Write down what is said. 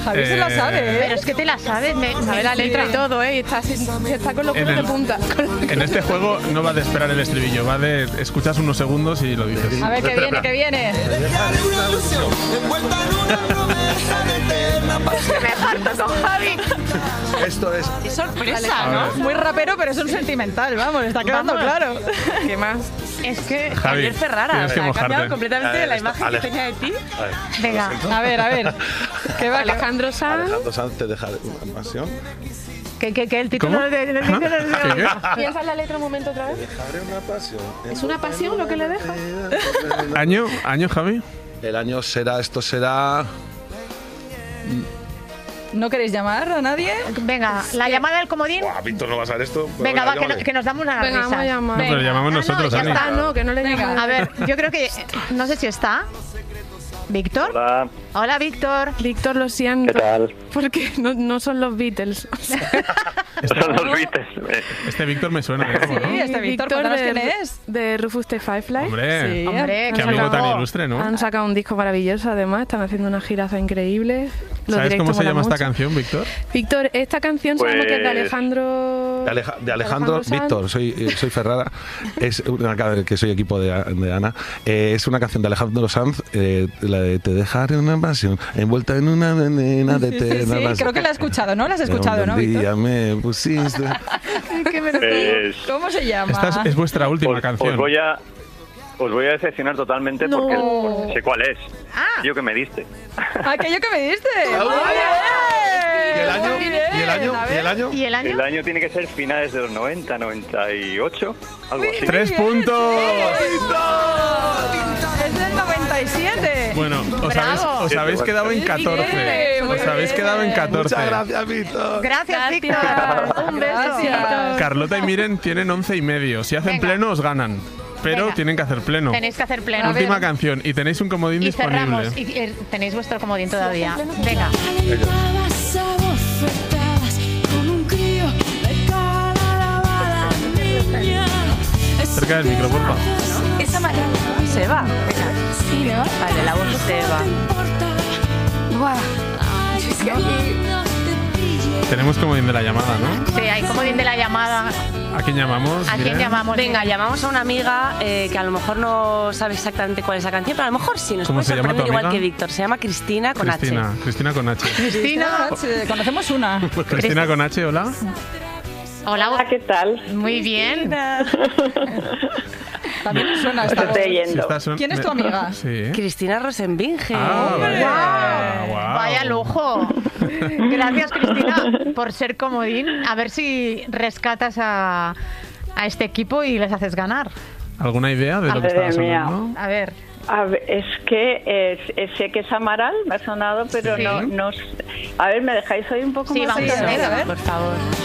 Javi se la sabe, ¿eh? Pero es que te la sabes, sabe la letra y todo, ¿eh? Y está con los pelos de punta. En este juego no va de esperar el estribillo, va de escuchas unos segundos y lo dices. A ver, que viene, que viene. Me parto con Javi. Esto es... Qué sorpresa, ¿no? Muy rapero, pero es un sentimental, vamos, está quedando claro. ¿Qué más? Es que Javi, Javier Ferrara tienes que ha cambiado mojarte. completamente de la imagen que tenía de ti. Venga, a ver. ¿Qué va? Alejandro Sanz. Alejandro Sanz te deja una pasión. que el título ¿Cómo? de... ¿Piensa en la letra un momento otra vez? Dejaré una pasión. ¿Es una pasión lo que le deja? ¿Año, Javi? El año será... ¿No queréis llamar a nadie? Venga, la llamada del comodín. Buah, Víctor, no vas a ver esto. Venga, va, llámale. que nos damos una Venga, vamos a risa. llamar. No, pero llamamos nosotros, ya Ani. está, No, que no le diga. A ver, yo creo que... No sé si está. ¿Víctor? Hola, Hola, Víctor. Víctor, lo siento. ¿qué tal? Porque no son los Beatles. O sea, Son los Beatles. Este Víctor me suena de algo, ¿no? Sí, este Víctor, cuéntanos quién es. De Rufus the Firefly. Hombre, Sí. Hombre, qué han amigo sacado- tan ilustre, ¿no? Han sacado un disco maravilloso, además. Están haciendo una giraza increíble. Los ¿Sabes cómo directos se llama molan esta mucho. canción, Víctor? Víctor, esta canción sabemos que es de Pues- Alejandro... De Alejandro Sanz. Víctor, soy Ferrara, es una, que soy equipo de Ana, es una canción de Alejandro Sanz, la de Te dejaré una pasión, envuelta en una venena de Sí, eterna pasión. creo que la he escuchado, ¿no? La has escuchado, ¿no, Un Víctor? día me pusiste... Pues, ¿Cómo se llama? Esta es vuestra última os canción. voy a decepcionar totalmente No. porque sé cuál es. Ah. Yo que me diste. Aquello que me diste. ¿Y el año? Muy bien. ¿Y el año? A ¿Y ver. el año? ¿Y el año? El año tiene que ser finales de los 90, 98, algo así. 3 puntos. Es del 97. Bueno, Bravo. os habéis quedado en Muy 14. bien, muy Os habéis bien. quedado en 14. Muchas gracias, Víctor. Gracias, Víctor. Un beso. Gracias. Carlota y Miren tienen 11 y medio. Si hacen Venga. pleno, os ganan. Pero Venga. tienen que hacer pleno. Tenéis que hacer pleno. Última canción. Y tenéis un comodín Y disponible. cerramos. Y tenéis vuestro comodín todavía. Venga. Llamadas abofetadas con un crío de cara lavada, niña. Cerca del micro, porfa. Esa manera. Se va. Venga. Sí, ¿no? Vale, la voz se va. Buah. Es que aquí... Tenemos comodín de la llamada, ¿no? Sí, hay comodín de la llamada. ¿A quién llamamos? ¿A quién Miren? llamamos? Venga, llamamos a una amiga que a lo mejor no sabe exactamente cuál es la canción, pero a lo mejor sí, nos ¿Cómo puede se llama tu sorprender igual amiga? que Víctor. Se llama Cristina con Cristina. Cristina con H. Cristina. Conocemos una. Cristina con H, hola. Hola, ¿qué tal? muy bien. También me suena esta voz. Si esta suena- ¿Quién es tu amiga? Sí. Cristina Rosenbinge. Ah, vale. Guau. Vaya lujo. Gracias, Cristina, por ser comodín. A ver si rescatas a este equipo y les haces ganar. ¿Alguna idea de lo que Madre estaba mía. sonando? A ver. A ver, es que sé que es Amaral, me ha sonado, pero Sí. no. A ver, ¿me dejáis oír un poco Sí, más? vamos a allá? ver, a ver. Por favor.